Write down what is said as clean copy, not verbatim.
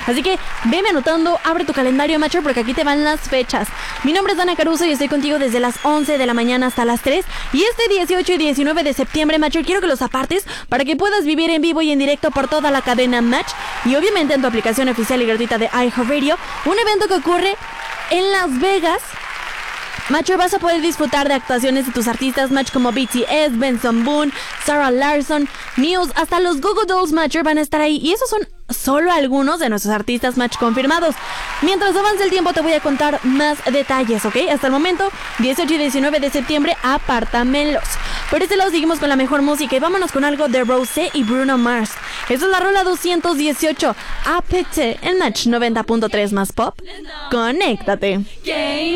Así que veme anotando, abre tu calendario, macho, porque aquí te van las fechas. Mi nombre es Dana Caruso y estoy contigo desde las 11 de la mañana hasta las 3. Y este 18 y 19 de septiembre, macho, quiero que los apartes para que puedas vivir en vivo y en directo por toda la cadena Match. Y obviamente en tu aplicación oficial y gratuita de iHeartRadio. Un evento que ocurre en Las Vegas. Macho, vas a poder disfrutar de actuaciones de tus artistas, Match, como BTS, Benson Boone, Sarah Larson, Muse, hasta los Goo Goo Dolls, Match, van a estar ahí. Y esos son solo algunos de nuestros artistas, Match, confirmados. Mientras avance el tiempo te voy a contar más detalles, ¿ok? Hasta el momento, 18 y 19 de septiembre, apártamelos. Por este lado seguimos con la mejor música y vámonos con algo de Rosé y Bruno Mars. Esta es la rola 218, APT, en Match 90.3 más pop. Conéctate.